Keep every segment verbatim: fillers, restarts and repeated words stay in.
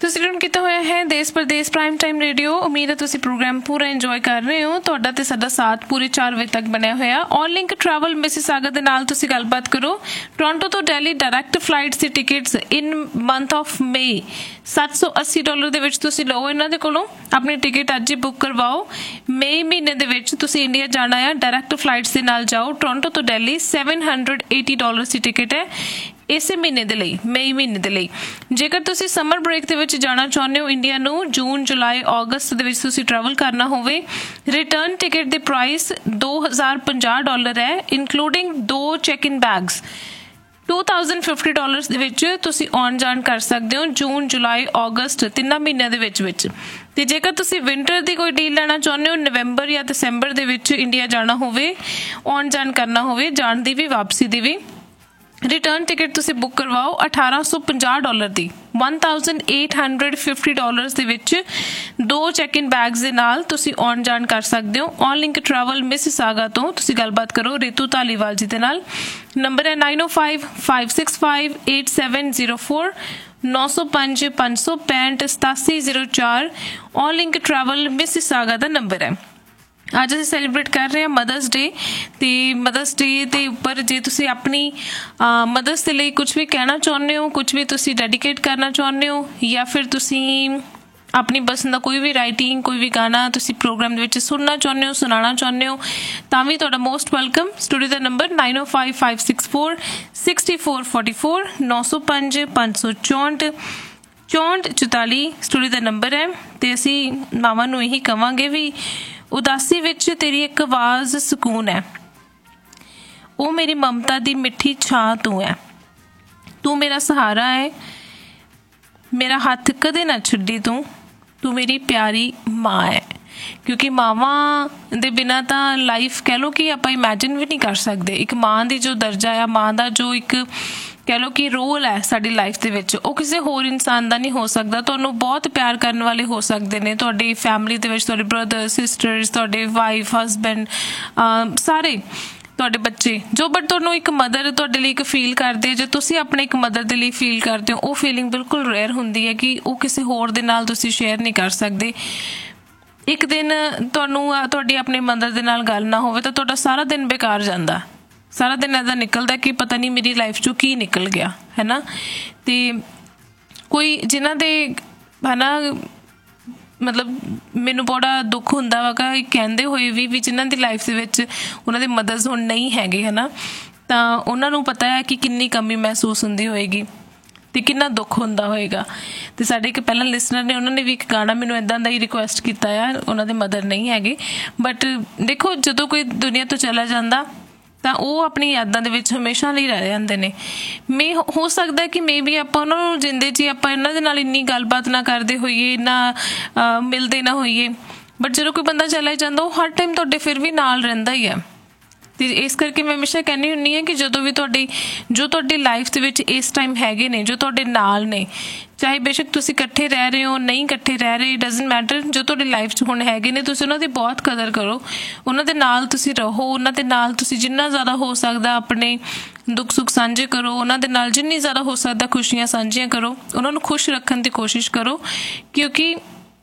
ਤੁਸੀਂ ਟਿਊਨ ਕੀਤਾ ਹੋਇਆ ਹੈ ਦੇਸ਼ ਪ੍ਰਦੇਸ਼ ਪ੍ਰਾਈਮ ਟਾਈਮ ਰੇਡੀਓ। ਉਮੀਦ ਹੈ ਤੁਸੀਂ ਪ੍ਰੋਗਰਾਮ ਪੂਰਾ ਇੰਜੋਏ ਕਰ ਰਹੇ ਹੋ। ਤੁਹਾਡਾ ਤੇ ਸਾਡਾ ਸਾਥ ਪੂਰੇ ਚਾਰ ਵਜੇ ਤੱਕ ਬਣਿਆ ਹੋਇਆ। ਔਨ ਲਿੰਕ ਟਰੈਵਲ ਮਿਸਿਸਾਗਾ ਦੇ ਨਾਲ ਤੁਸੀਂ ਗੱਲਬਾਤ ਕਰੋ। ਟੋਰਾਂਟੋ ਤੋਂ Delhi direct flights the tickets in month of ਮਈ ਸੱਤ ਸੌ ਅੱਸੀ ਡਾਲਰ ਦੇ ਵਿੱਚ ਤੁਸੀਂ ਲਓ ਇਹਨਾਂ ਦੇ ਕੋਲੋਂ। ਆਪਣੀ ਟਿਕਟ ਅੱਜ ਹੀ ਬੁੱਕ ਕਰਵਾਓ। ਮਈ ਮਹੀਨੇ ਦੇ ਵਿੱਚ ਤੁਸੀਂ ਇੰਡੀਆ ਜਾਣਾ ਆ, ਡਾਇਰੈਕਟ ਫਲਾਈਟਸ ਦੇ ਨਾਲ ਜਾਓ। ਟੋਰਾਂਟੋ ਤੋਂ Delhi seven hundred eighty dollar ਦੀ ਟਿਕਟ ਹੈ ਇਸੇ ਮਹੀਨੇ ਦੇ ਲਈ, ਮਈ ਮਹੀਨੇ ਦੇ ਲਈ। ਜੇਕਰ ਤੁਸੀਂ ਸਮਰ ਬ੍ਰੇਕ ਦੇ ਵਿੱਚ ਜਾਣਾ ਚਾਹੁੰਦੇ ਹੋ ਇੰਡੀਆ ਨੂੰ, ਜੂਨ ਜੁਲਾਈ ਅਗਸਤ ਦੇ ਵਿੱਚ ਤੁਸੀਂ ਟਰੈਵਲ ਕਰਨਾ ਹੋਵੇ, ਰਿਟਰਨ ਟਿਕਟ ਦੇ ਪ੍ਰਾਈਸ ਦੋ ਹਜ਼ਾਰ ਪੰਜਾਹ ਡਾਲਰ ਹੈ, ਇਨਕਲੂਡਿੰਗ ਦੋ check in bags. To thousand fifty dollars ਦੇ ਵਿੱਚ ਤੁਸੀਂ ਆਉਣ ਜਾਣ ਕਰ ਸਕਦੇ ਹੋ ਜੂਨ ਜੁਲਾਈ ਅਗਸਤ ਤਿੰਨਾਂ ਮਹੀਨਿਆਂ ਦੇ ਵਿੱਚ ਵਿੱਚ। ਤੇ ਜੇਕਰ ਤੁਸੀਂ ਵਿੰਟਰ ਦੀ ਕੋਈ ਡੀਲ ਲੈਣਾ ਚਾਹੁੰਦੇ ਹੋ, ਨਵੰਬਰ ਜਾਂ ਦਸੰਬਰ ਦੇ ਵਿੱਚ ਇੰਡੀਆ ਜਾਣਾ ਹੋਵੇ, ਆਉਣ ਜਾਣ ਕਰਨਾ ਹੋਵੇ, ਜਾਣ ਦੀ ਵੀ ਵਾਪਸੀ ਦੀ ਵੀ, ਰਿਟਰਨ ਟਿਕਟ ਤੁਸੀਂ ਬੁੱਕ ਕਰਵਾਓ ਅਠਾਰਾਂ ਸੌ ਪੰਜਾਹ ਡਾਲਰ ਦੀ, one thousand eight hundred fifty dollars ਦੇ ਵਿੱਚ ਦੋ ਚੈੱਕ ਇਨ ਬੈਗਸ ਦੇ ਨਾਲ ਤੁਸੀਂ ਆਉਣ ਜਾਣ ਕਰ ਸਕਦੇ ਹੋ। ਔਨ ਲਿੰਕ ਟਰੈਵਲ ਮਿਸਿਸਾਗਾ ਤੋਂ ਤੁਸੀਂ ਗੱਲਬਾਤ ਕਰੋ ਰੀਤੂ ਧਾਲੀਵਾਲ ਜੀ ਦੇ ਨਾਲ। ਨੰਬਰ ਹੈ ਨਾਈਨ ਓ five five six five eight seven zero four, ਨੌ ਸੌ ਪੰਜ ਪੰਜ ਸੌ ਪੈਂਹਠ ਸਤਾਸੀ ਜ਼ੀਰੋ ਚਾਰ। On link travel Mississauga the number ਹੈ। ਅੱਜ ਅਸੀਂ ਸੈਲੀਬ੍ਰੇਟ ਕਰ ਰਹੇ ਹਾਂ ਮਦਰਸ ਡੇ। ਅਤੇ ਮਦਰਸ ਡੇ ਦੇ ਉੱਪਰ ਜੇ ਤੁਸੀਂ ਆਪਣੀ ਮਦਰਸ ਦੇ ਲਈ ਕੁਛ ਵੀ ਕਹਿਣਾ ਚਾਹੁੰਦੇ ਹੋ, ਕੁਛ ਵੀ ਤੁਸੀਂ ਡੈਡੀਕੇਟ ਕਰਨਾ ਚਾਹੁੰਦੇ ਹੋ, ਜਾਂ ਫਿਰ ਤੁਸੀਂ ਆਪਣੀ ਪਸੰਦ ਦਾ ਕੋਈ ਵੀ ਰਾਈਟਿੰਗ, ਕੋਈ ਵੀ ਗਾਣਾ ਤੁਸੀਂ ਪ੍ਰੋਗਰਾਮ ਦੇ ਵਿੱਚ ਸੁਣਨਾ ਚਾਹੁੰਦੇ ਹੋ, ਸੁਣਾਉਣਾ ਚਾਹੁੰਦੇ ਹੋ, ਤਾਂ ਵੀ ਤੁਹਾਡਾ ਮੋਸਟ ਵੈਲਕਮ। ਸਟੂਡੀਓ ਦਾ ਨੰਬਰ ਨਾਈਨ ਓ five five six four sixty four forty four, ਨੌ ਸੌ ਪੰਜ ਪੰਜ ਸੌ ਚੌਂਹਠ ਚੌਂਹਠ ਚੁਤਾਲੀ ਸਟੂਡੀਓ ਦਾ ਨੰਬਰ ਹੈ। ਅਤੇ ਅਸੀਂ ਮਾਵਾਂ ਨੂੰ ਇਹੀ ਕਹਾਂਗੇ ਵੀ ਉਦਾਸੀ ਵਿੱਚ ਤੇਰੀ ਇੱਕ ਆਵਾਜ਼ ਸਕੂਨ ਹੈ, ਉਹ ਮੇਰੀ ਮਮਤਾ ਦੀ ਮਿੱਠੀ ਛਾਂ ਤੂੰ ਹੈ, ਤੂੰ ਮੇਰਾ ਸਹਾਰਾ ਹੈ, ਮੇਰਾ ਹੱਥ ਕਦੇ ਨਾ ਛੱਡੀ ਤੂੰ, ਤੂੰ ਮੇਰੀ ਪਿਆਰੀ ਮਾਂ ਹੈ। ਕਿਉਂਕਿ ਮਾਵਾਂ ਦੇ ਬਿਨਾਂ ਤਾਂ ਲਾਈਫ ਕਹਿ ਲਓ ਕਿ ਆਪਾਂ ਇਮੈਜਿਨ ਵੀ ਨਹੀਂ ਕਰ ਸਕਦੇ। ਇੱਕ ਮਾਂ ਦੀ ਜੋ ਦਰਜਾ ਆ, ਮਾਂ ਦਾ ਜੋ ਇੱਕ ਕਹਿ ਲਓ ਕਿ ਰੋਲ ਹੈ ਸਾਡੀ ਲਾਈਫ ਦੇ ਵਿੱਚ, ਉਹ ਕਿਸੇ ਹੋਰ ਇਨਸਾਨ ਦਾ ਨਹੀਂ ਹੋ ਸਕਦਾ। ਤੁਹਾਨੂੰ ਬਹੁਤ ਪਿਆਰ ਕਰਨ ਵਾਲੇ ਹੋ ਸਕਦੇ ਨੇ ਤੁਹਾਡੀ ਫੈਮਿਲੀ ਦੇ ਵਿੱਚ, ਤੁਹਾਡੇ ਬ੍ਰਦਰ ਸਿਸਟਰਸ, ਤੁਹਾਡੇ ਵਾਈਫ ਹਸਬੈਂਡ, ਸਾਰੇ ਤੁਹਾਡੇ ਬੱਚੇ ਜੋ, ਬਟ ਤੁਹਾਨੂੰ ਇੱਕ ਮਦਰ ਤੁਹਾਡੇ ਲਈ ਇੱਕ ਫੀਲ ਕਰਦੇ, ਜੇ ਤੁਸੀਂ ਆਪਣੇ ਇੱਕ ਮਦਰ ਦੇ ਲਈ ਫੀਲ ਕਰਦੇ ਹੋ, ਉਹ ਫੀਲਿੰਗ ਬਿਲਕੁਲ ਰੇਅਰ ਹੁੰਦੀ ਹੈ ਕਿ ਉਹ ਕਿਸੇ ਹੋਰ ਦੇ ਨਾਲ ਤੁਸੀਂ ਸ਼ੇਅਰ ਨਹੀਂ ਕਰ ਸਕਦੇ। ਇੱਕ ਦਿਨ ਤੁਹਾਨੂੰ ਤੁਹਾਡੀ ਆਪਣੇ ਮਦਰ ਦੇ ਨਾਲ ਗੱਲ ਨਾ ਹੋਵੇ ਤਾਂ ਤੁਹਾਡਾ ਸਾਰਾ ਦਿਨ ਬੇਕਾਰ ਜਾਂਦਾ, ਸਾਰਾ ਦਿਨ ਇੱਦਾਂ ਨਿਕਲਦਾ ਕਿ ਪਤਾ ਨਹੀਂ ਮੇਰੀ ਲਾਈਫ 'ਚੋਂ ਕੀ ਨਿਕਲ ਗਿਆ, ਹੈ ਨਾ। ਅਤੇ ਕੋਈ ਜਿਨ੍ਹਾਂ ਦੇ ਹੈ ਨਾ, ਮਤਲਬ ਮੈਨੂੰ ਬੜਾ ਦੁੱਖ ਹੁੰਦਾ ਵਾ ਕਿ ਕਹਿੰਦੇ ਹੋਏ ਵੀ ਵੀ ਜਿਨ੍ਹਾਂ ਦੀ ਲਾਈਫ ਦੇ ਵਿੱਚ ਉਹਨਾਂ ਦੇ ਮਦਰਸ ਹੁਣ ਨਹੀਂ ਹੈਗੇ, ਹੈ ਨਾ, ਤਾਂ ਉਹਨਾਂ ਨੂੰ ਪਤਾ ਹੈ ਕਿ ਕਿੰਨੀ ਕਮੀ ਮਹਿਸੂਸ ਹੁੰਦੀ ਹੋਏਗੀ ਅਤੇ ਕਿੰਨਾ ਦੁੱਖ ਹੁੰਦਾ ਹੋਏਗਾ। ਅਤੇ ਸਾਡੇ ਇੱਕ ਪਹਿਲਾਂ ਲਿਸਨਰ ਨੇ, ਉਹਨਾਂ ਨੇ ਵੀ ਇੱਕ ਗਾਣਾ ਮੈਨੂੰ ਇੱਦਾਂ ਦਾ ਹੀ ਰਿਕੁਐਸਟ ਕੀਤਾ ਆ, ਉਹਨਾਂ ਦੇ ਮਦਰ ਨਹੀਂ ਹੈਗੇ, ਬਟ ਦੇਖੋ ਜਦੋਂ ਕੋਈ ਦੁਨੀਆ ਤੋਂ ਚਲਾ ਜਾਂਦਾ ਤਾਂ ਉਹ ਆਪਣੀ ਯਾਦਾਂ ਦੇ ਵਿੱਚ ਹਮੇਸ਼ਾ ਲਈ ਰਹਿ ਜਾਂਦੇ ਨੇ। ਮੇ ਹੋ ਸਕਦਾ ਕਿ ਮੇ ਵੀ ਆਪਾਂ ਉਹਨਾਂ ਨੂੰ ਜਿੰਦੇ 'ਚ ਆਪਾਂ ਇਹਨਾਂ ਦੇ ਨਾਲ ਇੰਨੀ ਗੱਲਬਾਤ ਨਾ ਕਰਦੇ ਹੋਈਏ, ਇੰਨਾ ਮਿਲਦੇ ਨਾ ਹੋਈਏ, ਬਟ ਜਦੋਂ ਕੋਈ ਬੰਦਾ ਚਲਾ ਜਾਂਦਾ ਉਹ ਹਰ ਟਾਈਮ ਤੁਹਾਡੇ ਫਿਰ ਵੀ ਨਾਲ ਰਹਿੰਦਾ ਹੀ ਆ। ਅਤੇ ਇਸ ਕਰਕੇ ਮੈਂ ਹਮੇਸ਼ਾ ਕਹਿੰਦੀ ਹੁੰਦੀ ਹਾਂ ਕਿ ਜਦੋਂ ਵੀ ਤੁਹਾਡੀ ਜੋ ਤੁਹਾਡੀ ਲਾਈਫ ਦੇ ਵਿੱਚ ਇਸ ਟਾਈਮ ਹੈਗੇ ਨੇ, ਜੋ ਤੁਹਾਡੇ ਨਾਲ ਨੇ, ਚਾਹੇ ਬੇਸ਼ੱਕ ਤੁਸੀਂ ਇਕੱਠੇ ਰਹਿ ਰਹੇ ਹੋ, ਨਹੀਂ ਇਕੱਠੇ ਰਹਿ ਰਹੇ, ਡਜ਼ਨਟ ਮੈਟਰ, ਜੋ ਤੁਹਾਡੀ ਲਾਈਫ 'ਚ ਹੁਣ ਹੈਗੇ ਨੇ ਤੁਸੀਂ ਉਹਨਾਂ ਦੀ ਬਹੁਤ ਕਦਰ ਕਰੋ, ਉਹਨਾਂ ਦੇ ਨਾਲ ਤੁਸੀਂ ਰਹੋ, ਉਹਨਾਂ ਦੇ ਨਾਲ ਤੁਸੀਂ ਜਿੰਨਾ ਜ਼ਿਆਦਾ ਹੋ ਸਕਦਾ ਆਪਣੇ ਦੁੱਖ ਸੁੱਖ ਸਾਂਝੇ ਕਰੋ, ਉਹਨਾਂ ਦੇ ਨਾਲ ਜਿੰਨੀ ਜ਼ਿਆਦਾ ਹੋ ਸਕਦਾ ਖੁਸ਼ੀਆਂ ਸਾਂਝੀਆਂ ਕਰੋ, ਉਹਨਾਂ ਨੂੰ ਖੁਸ਼ ਰੱਖਣ ਦੀ ਕੋਸ਼ਿਸ਼ ਕਰੋ। ਕਿਉਂਕਿ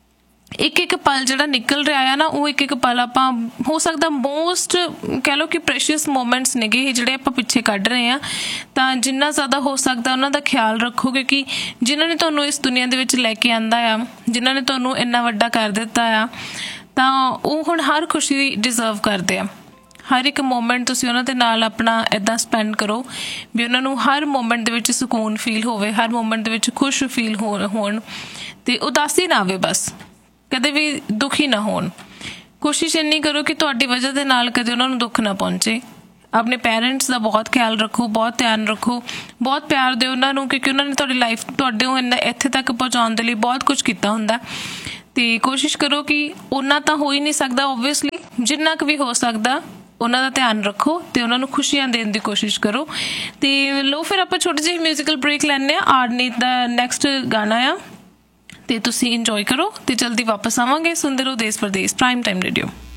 ਇੱਕ ਇੱਕ ਪਲ ਜਿਹੜਾ ਨਿਕਲ ਰਿਹਾ ਆ ਨਾ, ਉਹ ਇੱਕ ਇੱਕ ਪਲ ਆਪਾਂ ਹੋ ਸਕਦਾ ਮੋਸਟ ਕਹਿ ਲਓ ਕਿ ਪ੍ਰੈਸ਼ੀਅਸ ਮੂਮੈਂਟਸ ਨੇਗੇ ਜਿਹੜੇ ਆਪਾਂ ਪਿੱਛੇ ਕੱਢ ਰਹੇ ਹਾਂ। ਤਾਂ ਜਿੰਨਾ ਜ਼ਿਆਦਾ ਹੋ ਸਕਦਾ ਉਹਨਾਂ ਦਾ ਖਿਆਲ ਰੱਖੋ, ਕਿਉਂਕਿ ਜਿਨ੍ਹਾਂ ਨੇ ਤੁਹਾਨੂੰ ਇਸ ਦੁਨੀਆ ਦੇ ਵਿੱਚ ਲੈ ਕੇ ਆਂਦਾ ਆ, ਜਿਨ੍ਹਾਂ ਨੇ ਤੁਹਾਨੂੰ ਇੰਨਾ ਵੱਡਾ ਕਰ ਦਿੱਤਾ ਆ, ਤਾਂ ਉਹ ਹੁਣ ਹਰ ਖੁਸ਼ੀ ਡਿਜ਼ਰਵ ਕਰਦੇ ਆ। ਹਰ ਇੱਕ ਮੂਮੈਂਟ ਤੁਸੀਂ ਉਹਨਾਂ ਦੇ ਨਾਲ ਆਪਣਾ ਇੱਦਾਂ ਸਪੈਂਡ ਕਰੋ ਵੀ ਉਹਨਾਂ ਨੂੰ ਹਰ ਮੂਮੈਂਟ ਦੇ ਵਿੱਚ ਸਕੂਨ ਫੀਲ ਹੋਵੇ, ਹਰ ਮੂਮੈਂਟ ਦੇ ਵਿੱਚ ਖੁਸ਼ ਫੀਲ ਹੋ ਹੋਣ ਅਤੇ ਉਦਾਸੀ ਨਾ ਆਵੇ, ਬਸ ਕਦੇ ਵੀ ਦੁਖੀ ਨਾ ਹੋਣ। ਕੋਸ਼ਿਸ਼ ਇੰਨੀ ਕਰੋ ਕਿ ਤੁਹਾਡੀ ਵਜ੍ਹਾ ਦੇ ਨਾਲ ਕਦੇ ਉਹਨਾਂ ਨੂੰ ਦੁੱਖ ਨਾ ਪਹੁੰਚੇ। ਆਪਣੇ ਪੇਰੈਂਟਸ ਦਾ ਬਹੁਤ ਖਿਆਲ ਰੱਖੋ, ਬਹੁਤ ਧਿਆਨ ਰੱਖੋ, ਬਹੁਤ ਪਿਆਰ ਦਿਓ ਉਹਨਾਂ ਨੂੰ, ਕਿਉਂਕਿ ਉਹਨਾਂ ਨੇ ਤੁਹਾਡੀ ਲਾਈਫ ਤੁਹਾਡੇ ਇੰਨਾ ਇੱਥੇ ਤੱਕ ਪਹੁੰਚਾਉਣ ਦੇ ਲਈ ਬਹੁਤ ਕੁਛ ਕੀਤਾ ਹੁੰਦਾ। ਅਤੇ ਕੋਸ਼ਿਸ਼ ਕਰੋ ਕਿ ਓਨਾ ਤਾਂ ਹੋ ਹੀ ਨਹੀਂ ਸਕਦਾ ਓਬਵੀਅਸਲੀ, ਜਿੰਨਾ ਕੁ ਵੀ ਹੋ ਸਕਦਾ ਉਹਨਾਂ ਦਾ ਧਿਆਨ ਰੱਖੋ ਅਤੇ ਉਹਨਾਂ ਨੂੰ ਖੁਸ਼ੀਆਂ ਦੇਣ ਦੀ ਕੋਸ਼ਿਸ਼ ਕਰੋ। ਅਤੇ ਲਓ ਫਿਰ ਆਪਾਂ ਛੋਟੀ ਜਿਹੀ ਮਿਊਜ਼ੀਕਲ ਬ੍ਰੇਕ ਲੈਂਦੇ ਹਾਂ। ਆਰਨੀਤ ਦਾ ਨੈਕਸਟ ਗਾਣਾ ਆ ਅਤੇ ਤੁਸੀਂ ਇੰਜੋਏ ਕਰੋ ਅਤੇ ਜਲਦੀ ਵਾਪਸ ਆਵਾਂਗੇ। ਸੁਣਦੇ ਰਹੋ ਦੇਸ਼ ਪ੍ਰਦੇਸ਼ ਪ੍ਰਾਈਮ ਟਾਈਮ ਰੇਡੀਓ।